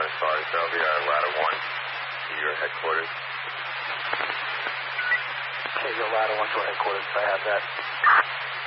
Sorry, that'll be ladder 1 to your headquarters. Okay, your ladder 1 to our headquarters. I have that.